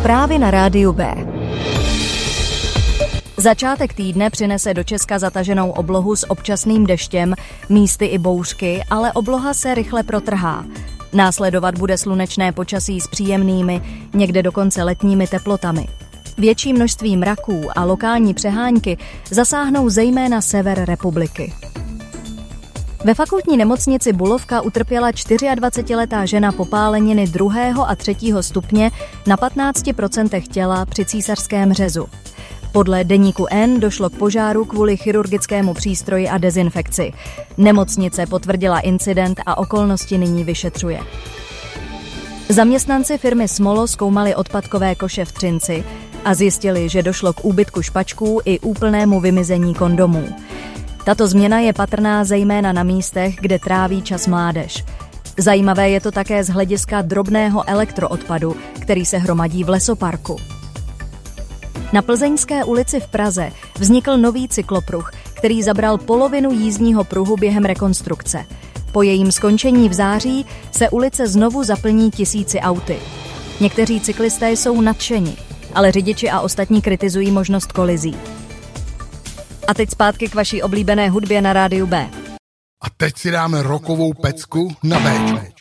Zprávy na rádiu B. Začátek týdne přinese do Česka zataženou oblohu s občasným deštěm, místy i bouřky, ale obloha se rychle protrhá. Následovat bude slunečné počasí s příjemnými, někde dokonce letními teplotami. Větší množství mraků a lokální přehánky zasáhnou zejména sever republiky. Ve fakultní nemocnici Bulovka utrpěla 24letá žena popáleniny 2. a 3. stupně na 15% těla při císařském řezu. Podle deníku N došlo k požáru kvůli chirurgickému přístroji a dezinfekci. Nemocnice potvrdila incident a okolnosti nyní vyšetřuje. Zaměstnanci firmy Smolo zkoumali odpadkové koše v Třinci a zjistili, že došlo k úbytku špačků i úplnému vymizení kondomů. Tato změna je patrná zejména na místech, kde tráví čas mládež. Zajímavé je to také z hlediska drobného elektroodpadu, který se hromadí v lesoparku. Na Plzeňské ulici v Praze vznikl nový cyklopruh, který zabral polovinu jízdního pruhu během rekonstrukce. Po jejím skončení v září se ulice znovu zaplní tisíci auty. Někteří cyklisté jsou nadšeni, ale řidiči a ostatní kritizují možnost kolizí. A teď zpátky k vaší oblíbené hudbě na rádiu B. A teď si dáme rockovou pecku na Béček.